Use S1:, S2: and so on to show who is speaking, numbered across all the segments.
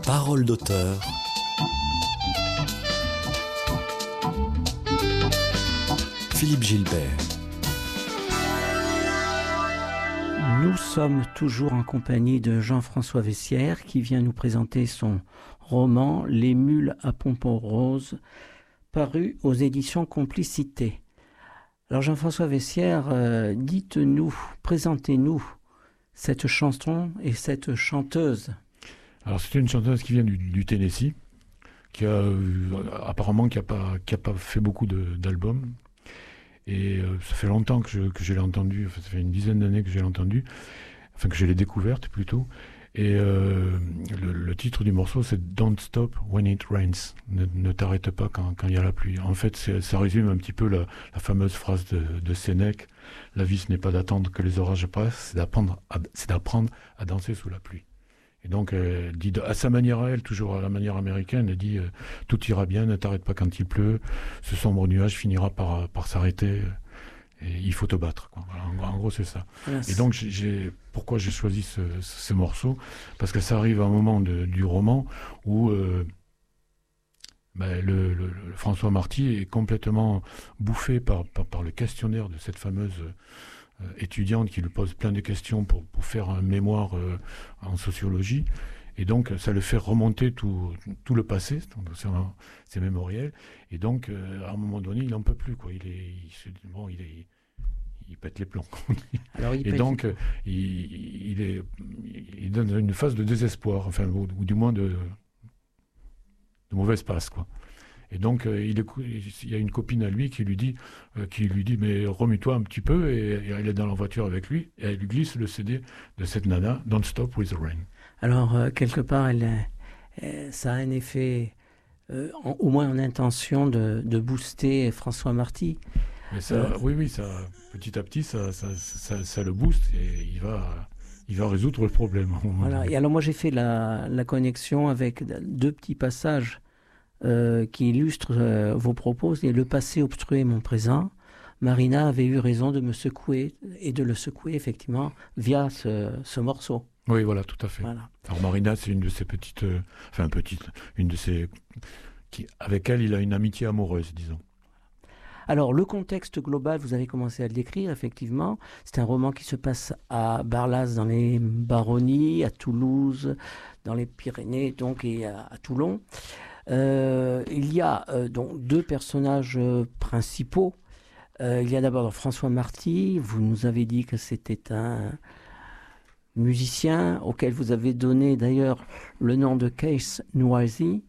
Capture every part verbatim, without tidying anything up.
S1: Parole d'auteur. Philippe Gilbert.
S2: Nous sommes toujours en compagnie de Jean-François Vessière qui vient nous présenter son roman « Les mules à pompons roses » paru aux éditions Complicité. Alors Jean-François Vessière, euh, dites-nous, présentez-nous cette chanson et cette chanteuse.
S3: Alors c'est une chanteuse qui vient du, du Tennessee, qui a euh, apparemment qui a pas qui a pas fait beaucoup de, d'albums. Et euh, ça fait longtemps que je, que je l'ai entendue, enfin, ça fait une dizaine d'années que je l'ai entendue, enfin que je l'ai découverte plutôt. Et euh, le, le titre du morceau, c'est « Don't stop when it rains ». Ne, ne t'arrête pas quand il y a la pluie. En fait, c'est, ça résume un petit peu la, la fameuse phrase de, de Sénèque. « La vie, ce n'est pas d'attendre que les orages passent, c'est d'apprendre à, c'est d'apprendre à danser sous la pluie ». Et donc, elle dit à sa manière à elle, toujours à la manière américaine, elle dit euh, « Tout ira bien, ne t'arrête pas quand il pleut, ce sombre nuage finira par, par s'arrêter, et il faut te battre. » quoi. Voilà, en, en gros, c'est ça. Yes. Et donc, j'ai, j'ai, pourquoi j'ai choisi ce, ce morceau ? Parce que ça arrive à un moment de, du roman où euh, ben, le, le, le François Marty est complètement bouffé par, par, par le questionnaire de cette fameuse... Euh, étudiante qui lui pose plein de questions pour, pour faire un mémoire euh, en sociologie. Et donc, ça le fait remonter tout, tout le passé, donc c'est, un, c'est mémoriel. Et donc, euh, à un moment donné, il n'en peut plus, quoi. Il est, il, bon, il est, il pète les plombs. Alors, il et donc, euh, il, il est, il donne une phase de désespoir, enfin, ou, ou du moins de, de mauvaise passe, quoi. Et donc, euh, il, écoute, il y a une copine à lui qui lui dit, euh, qui lui dit, mais remue-toi un petit peu, et, et elle est dans la voiture avec lui, et elle lui glisse le C D de cette nana, Don't Stop with the Rain.
S2: Alors, euh, quelque part, elle, euh, ça a un effet, euh, en, au moins en intention, de, de booster François Marty.
S3: Mais ça, euh, oui, oui, ça, petit à petit, ça, ça, ça, ça le booste, et il va... Il va résoudre le problème.
S2: Voilà. Et alors, moi, j'ai fait la, la connexion avec deux petits passages Euh, qui illustre euh, vos propos. Et le passé obstruait mon présent. Marina avait eu raison de me secouer et de le secouer effectivement via ce, ce morceau.
S3: Oui, voilà, tout à fait. Voilà. Alors Marina, c'est une de ces petites, euh, enfin petite, une de ces, qui, avec elle, il a une amitié amoureuse, disons.
S2: Alors, le contexte global, vous avez commencé à le décrire, effectivement. C'est un roman qui se passe à Barlas, dans les Baronnies, à Toulouse, dans les Pyrénées, donc, et à, à Toulon. Euh, il y a euh, donc deux personnages euh, principaux. Euh, il y a d'abord François Marty. Vous nous avez dit que c'était un musicien auquel vous avez donné d'ailleurs le nom de Kees Noisy.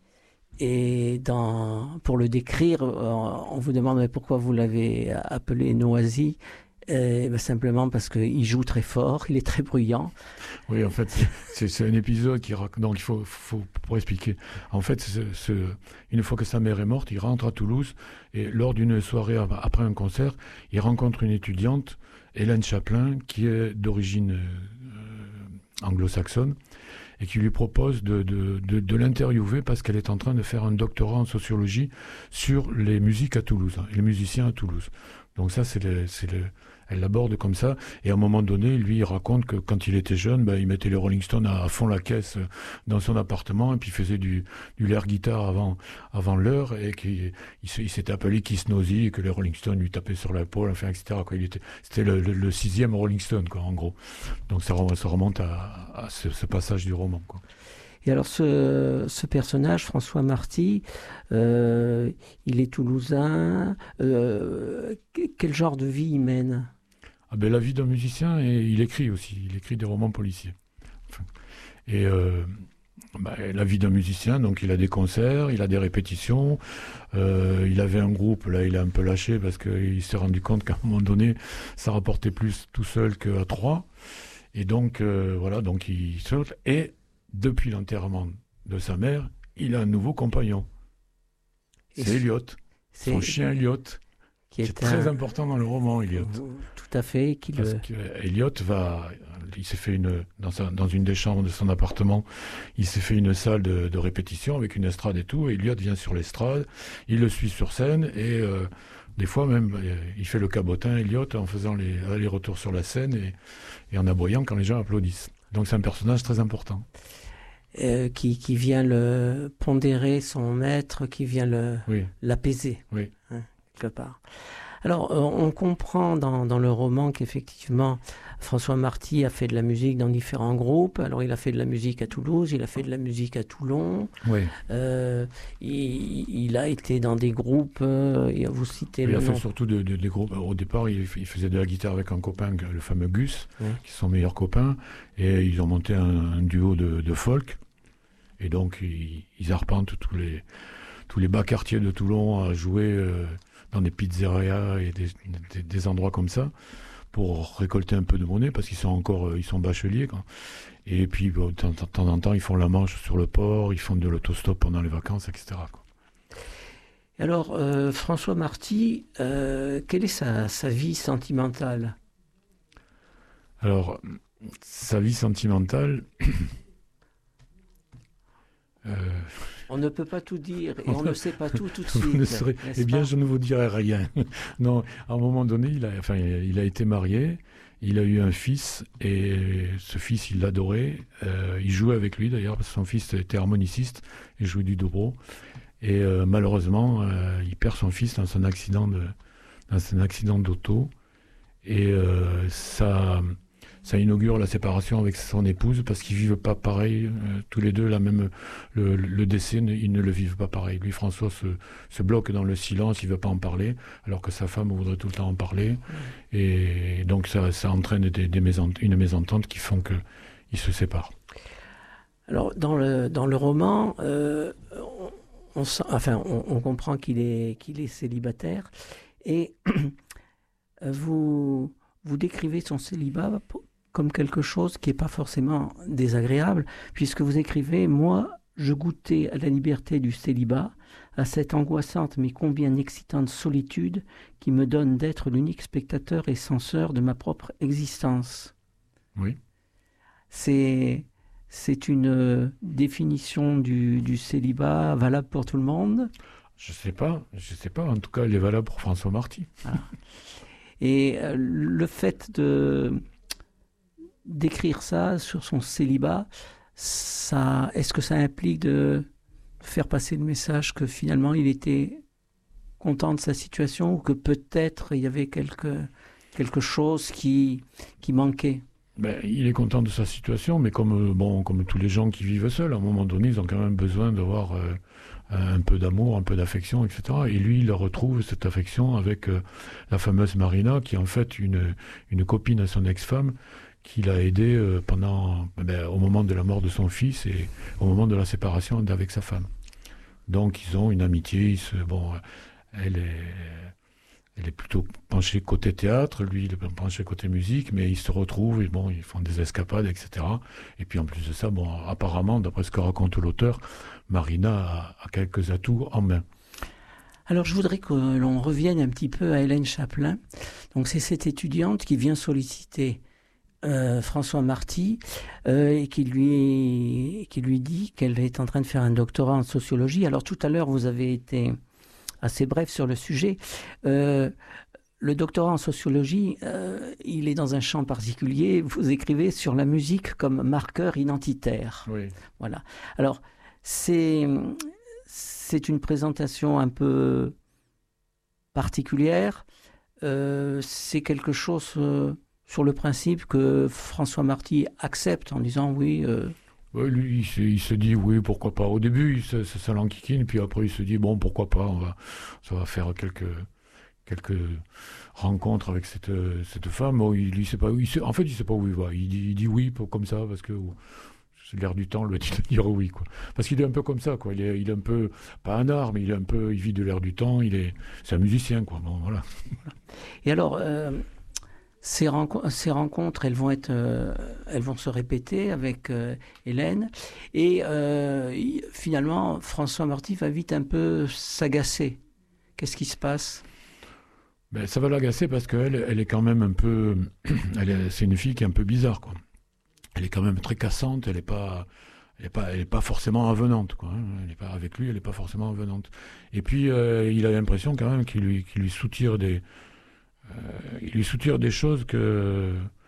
S2: Et dans, pour le décrire, euh, on vous demande mais pourquoi vous l'avez appelé Noisy. Euh, ben simplement parce qu'il joue très fort, il est très bruyant.
S3: Oui, en fait, c'est, c'est un épisode qui raconte. Donc, il faut, faut pour expliquer. En fait, c'est, c'est, une fois que sa mère est morte, il rentre à Toulouse et lors d'une soirée après un concert, il rencontre une étudiante, Hélène Chaplin, qui est d'origine euh, anglo-saxonne et qui lui propose de, de, de, de l'interviewer parce qu'elle est en train de faire un doctorat en sociologie sur les musiques à Toulouse, hein, les musiciens à Toulouse. Donc ça, c'est le, c'est le, elle l'aborde comme ça. Et à un moment donné, lui, il raconte que quand il était jeune, ben, il mettait les Rolling Stones à, à fond la caisse dans son appartement et puis il faisait du, du l'air guitare avant, avant l'heure et qu'il il, il s'était appelé Kees Noisy et que les Rolling Stones lui tapaient sur l'épaule, enfin, et cetera. Quoi. Il était, c'était le, le, le sixième Rolling Stone, quoi, en gros. Donc ça, ça remonte à, à ce, ce passage du roman, quoi.
S2: Et alors ce, ce personnage, François Marty, euh, il est toulousain. Euh, quel genre de vie il mène ?
S3: Ah ben, la vie d'un musicien, et il écrit aussi. Il écrit des romans policiers. Enfin, et euh, bah, la vie d'un musicien, donc il a des concerts, il a des répétitions. Euh, il avait un groupe, là il a un peu lâché parce qu'il s'est rendu compte qu'à un moment donné, ça rapportait plus tout seul qu'à trois. Et donc euh, voilà, donc il saute. Et depuis l'enterrement de sa mère, il a un nouveau compagnon. C'est, c'est Elliot. C'est son chien Elliot. Qui est, qui est très un... important dans le roman, Elliot.
S2: Tout à fait. Qui
S3: Parce
S2: le...
S3: que Elliot va, il s'est fait une, dans, sa, dans une des chambres de son appartement, il s'est fait une salle de, de répétition avec une estrade et tout. Et Elliot vient sur l'estrade, il le suit sur scène et euh, des fois même, il fait le cabotin, Elliot, en faisant les allers-retours sur la scène et, et en aboyant quand les gens applaudissent. Donc c'est un personnage très important.
S2: euh, qui, qui vient le pondérer son maître, qui vient le,
S3: Oui,
S2: l'apaiser,
S3: oui.
S2: hein, quelque part. Alors, euh, on comprend dans, dans le roman qu'effectivement, François Marty a fait de la musique dans différents groupes. Alors, il a fait de la musique à Toulouse, il a fait de la musique à Toulon.
S3: Oui.
S2: Euh, il, il a été dans des groupes, euh, et vous citez
S3: Il
S2: le
S3: a fait
S2: nom.
S3: surtout de- de- des groupes. Au départ, il, il faisait de la guitare avec un copain, le fameux Gus,
S2: Oui.
S3: qui sont meilleurs copains. Et ils ont monté un, un duo de, de folk. Et donc, ils, ils arpentent tous les, tous les bas quartiers de Toulon à jouer euh, dans des pizzerias et des, des, des endroits comme ça pour récolter un peu de monnaie parce qu'ils sont encore euh, ils sont bacheliers. Quoi. Et puis, bon, de temps de temps en temps, ils font la manche sur le port, ils font de l'autostop pendant les vacances, et cetera quoi.
S2: Alors, euh, François Marty, euh, quelle est sa, sa vie sentimentale?
S3: Alors, sa vie sentimentale. euh,
S2: On ne peut pas tout dire et on ne sait pas tout tout de
S3: Vous
S2: suite.
S3: ne saurez-
S2: n'est-ce
S3: eh bien,
S2: pas
S3: je ne vous dirai rien. Non, à un moment donné, il a, enfin, il a été marié, il a eu un fils, et ce fils, il l'adorait. Euh, il jouait avec lui, d'ailleurs, parce que son fils était harmoniciste, et jouait du dobro. Et euh, malheureusement, euh, il perd son fils dans un accident de, dans un accident d'auto. Et euh, ça, ça inaugure la séparation avec son épouse, parce qu'ils ne vivent pas pareil, euh, tous les deux, la même, le, le décès, ils ne le vivent pas pareil. Lui, François, se, se bloque dans le silence, il ne veut pas en parler, alors que sa femme voudrait tout le temps en parler. Et donc, ça, ça entraîne des, des mésent- une mésentente qui font qu'ils se séparent.
S2: Alors, dans le, dans le roman, euh, on, on sent- enfin, on, on comprend qu'il est, qu'il est célibataire et vous, vous décrivez son célibat po- comme quelque chose qui n'est pas forcément désagréable, puisque vous écrivez « Moi, je goûtais à la liberté du célibat, à cette angoissante mais combien excitante solitude qui me donne d'être l'unique spectateur et censeur de ma propre existence. »
S3: Oui.
S2: C'est, c'est une euh, définition du, du célibat valable pour tout le monde.
S3: Je sais pas, je sais pas. En tout cas, elle est valable pour François Marty.
S2: Voilà. Et euh, le fait de d'écrire ça sur son célibat, ça, est-ce que ça implique de faire passer le message que finalement il était content de sa situation ou que peut-être il y avait quelque, quelque chose qui, qui manquait?
S3: Ben, il est content de sa situation, mais comme, euh, bon, comme tous les gens qui vivent seuls, à un moment donné, ils ont quand même besoin d'avoir euh, un peu d'amour, un peu d'affection, et cetera. Et lui, il retrouve cette affection avec euh, la fameuse Marina, qui est en fait une, une copine à son ex-femme, qui l'a aidé euh, pendant, ben, au moment de la mort de son fils et au moment de la séparation avec sa femme. Donc, ils ont une amitié. Ils se, bon, elle est... Elle est plutôt penchée côté théâtre, lui il est penché côté musique, mais ils se retrouvent, et bon, ils font des escapades, et cetera. Et puis en plus de ça, bon, apparemment, d'après ce que raconte l'auteur, Marina a, a quelques atouts en main.
S2: Alors je voudrais que l'on revienne un petit peu à Hélène Chaplin. Donc c'est cette étudiante qui vient solliciter euh, François Marty euh, et qui lui, qui lui dit qu'elle est en train de faire un doctorat en sociologie. Alors tout à l'heure, vous avez été assez bref sur le sujet. Euh, le doctorat en sociologie, euh, il est dans un champ particulier. Vous écrivez sur la musique comme marqueur identitaire.
S3: Oui.
S2: Voilà. Alors, c'est, c'est une présentation un peu particulière. Euh, c'est quelque chose euh, sur le principe que François Marty accepte en disant oui... Euh,
S3: Ouais, lui, il se, il se dit oui, pourquoi pas. Au début, il se, ça, ça l'enquiquine, puis après, il se dit bon, pourquoi pas. On va, ça va faire quelques, quelques rencontres avec cette, cette femme. Bon, il, il sait pas, il sait, en fait, il sait pas où il va. Il dit, il dit oui pour, comme ça parce que oh, l'air du temps le dit de dire oui, quoi. Parce qu'il est un peu comme ça, quoi. Il est, il est un peu pas un art, mais il est un peu, il vit de l'air du temps. Il est, c'est un musicien, quoi. Bon, voilà.
S2: Et alors. Euh... Ces, renco- ces rencontres, elles vont, être, euh, elles vont se répéter avec euh, Hélène. Et euh, il, finalement, François Marty va vite un peu s'agacer. Qu'est-ce qui se passe ?
S3: Ben, ça va l'agacer parce qu'elle elle est quand même un peu... Elle est, c'est une fille qui est un peu bizarre, quoi. Elle est quand même très cassante, elle n'est pas... Elle n'est pas, elle est pas forcément avenante, quoi. Hein. Elle est pas, avec lui, elle n'est pas forcément avenante. Et puis, euh, il a l'impression quand même qu'il lui, qu'il lui soutire des... Euh, il lui soutire des choses que,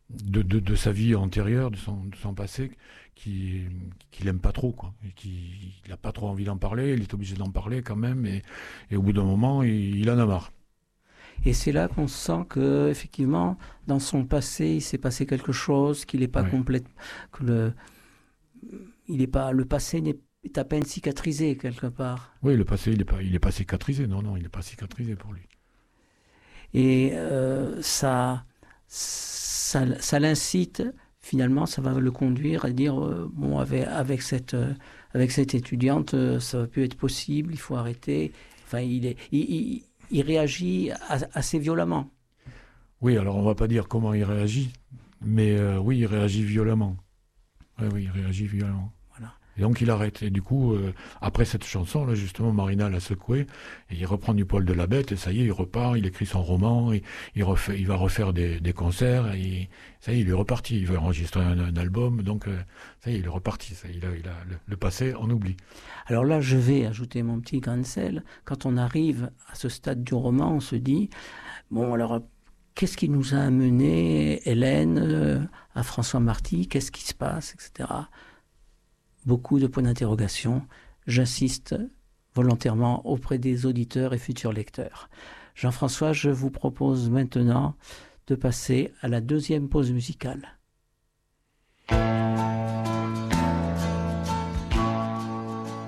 S3: de, de, de sa vie antérieure, de son, de son passé, qui qu'il aime pas trop, quoi. Et qui, il n'a pas trop envie d'en parler, il est obligé d'en parler quand même, et, et au bout d'un moment, il, il en a marre.
S2: Et c'est là qu'on sent que, effectivement, dans son passé, il s'est passé quelque chose, qu'il n'est pas
S3: Ouais.
S2: complète, que le, il est pas, le passé n'est, est à peine cicatrisé quelque part.
S3: Oui, le passé, il n'est pas, il est pas cicatrisé, non, non, il n'est pas cicatrisé pour lui.
S2: Et euh, ça, ça, ça l'incite, finalement, ça va le conduire à dire, euh, bon, avec, avec, cette, euh, avec cette étudiante, euh, ça va plus être possible, il faut arrêter. Enfin, il, est, il, il, il réagit a- assez violemment.
S3: Oui, alors on va pas dire comment il réagit, mais euh, oui, il réagit violemment. Oui, oui, il réagit violemment.
S2: Voilà.
S3: Et donc il arrête. Et du coup, euh, après cette chanson, là, justement, Marina l'a secoué, et il reprend du poil de la bête, et ça y est, il repart, il écrit son roman, et il, refait, il va refaire des, des concerts, et ça y est, il est reparti. Il va enregistrer un, un album, donc euh, ça y est, il est reparti. Ça, il a, il a, le, le passé, on oublie.
S2: Alors là, je vais ajouter mon petit grain de sel. Quand on arrive à ce stade du roman, on se dit, bon, alors, qu'est-ce qui nous a amené, Hélène, euh, à François Marty? Qu'est-ce qui se passe, et cetera. Beaucoup de points d'interrogation. J'insiste volontairement auprès des auditeurs et futurs lecteurs. Jean-François, je vous propose maintenant de passer à la deuxième pause musicale.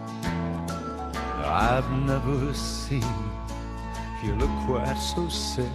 S4: I've never seen you look quite so sad.